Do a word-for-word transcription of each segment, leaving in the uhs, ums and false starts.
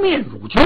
面辱君。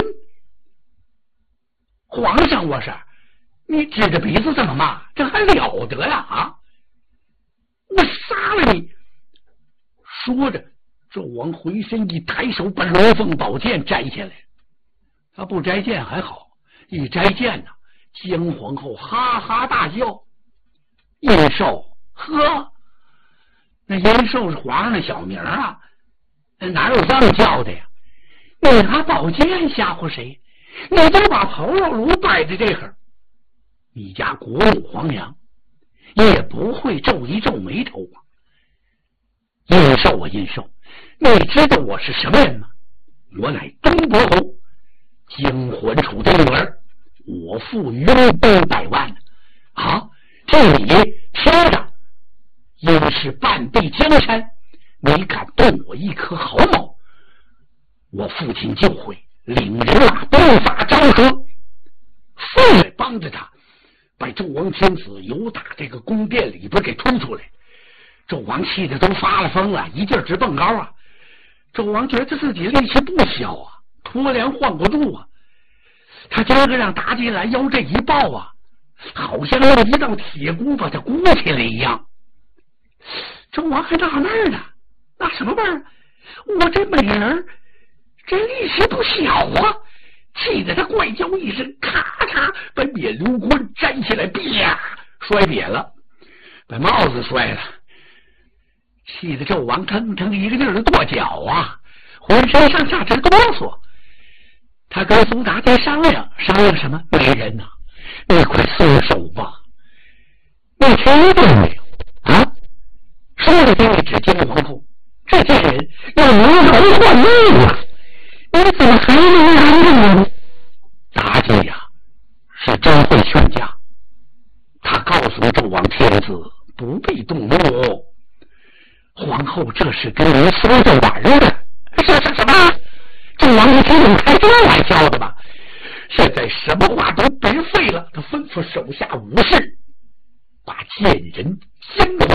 皇上，我是你指着鼻子这么骂，这还了得呀啊！我杀了你！说着，纣王回身一抬手，把龙凤宝剑摘下来。他不摘剑还好，一摘剑呢，姜皇后哈哈大笑。殷寿，呵，那殷寿是皇上的小名啊，哪有这么叫的呀？你拿宝剑吓唬谁？你都把刨肉炉摆在这会儿，你家国母皇娘也不会皱一皱眉头啊。殷寿啊殷寿，你知道我是什么人吗？我乃东伯侯姜桓楚的女儿，我父拥兵百万啊！这里听着，因是半壁江山，你敢动我一颗毫毛，我父亲就会领人马兵法朝歌。父亲帮着他把纣王天子由打这个宫殿里边给推出来。纣王气得都发了疯了，一劲儿直蹦高啊！纣王觉得自己力气不小啊，脱粮换不住啊。他今儿个让打进来腰这一抱啊，好像用一道铁箍把他箍起来一样。纣王还纳闷呢，纳什么闷儿？我这美人这力气不小啊！气得他怪叫一声，咔嚓把冕旒冠摘下来，啪摔扁了，把帽子摔了。气得纣王腾腾一个劲儿的跺脚啊，浑身上下直哆嗦。他跟苏妲己商量商量什么？美人呐、啊，你快松手吧！你听见没有啊？说着便指姜皇后，这些人要明头换命啊！你怎么还能拦着我呢？妲己呀，是真会劝架。他告诉纣王天子不必动怒，皇后这是跟您说着玩的。这是什么？纣王一听你开这玩笑的吧？现在什么话都别废了，他吩咐手下武士把贱人姜